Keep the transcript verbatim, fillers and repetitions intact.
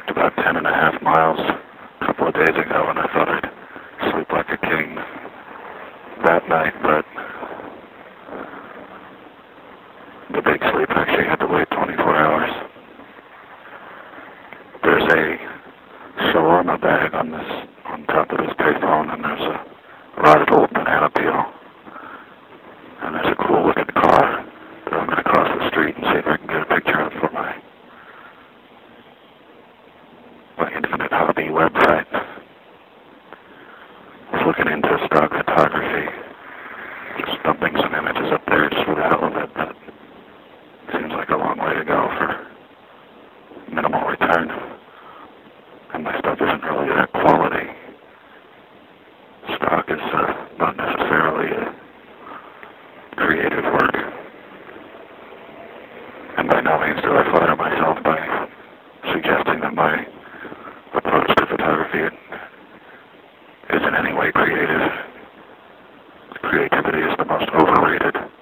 walked about ten and a half miles a couple of days ago, and I thought I'd sleep like a king that night, but the big sleep actually had to wait twenty-four hours. There's a shawarma bag on this, on top of this payphone, and there's a rotted old banana peel, and there's a cool looking car that I'm going to cross the street and see if I can get a picture of for my my Infinite Hobby website. I was looking into stock photography, just dumping some images up there just for the hell of it, but it seems like a long way to go for minimal return, and my stuff isn't really that quality. Stock is uh, not necessarily a creative work, and by no means do I flatter myself by suggesting that my approach to photography is in any way creative. Creativity is the most overrated